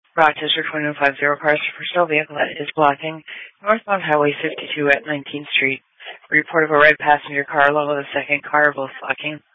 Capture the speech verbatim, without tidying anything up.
Rochester twenty one fifty, Christopher Stowe vehicle is blocking northbound Highway fifty-two at nineteenth Street. Report of a red passenger car along with a second car, both blocking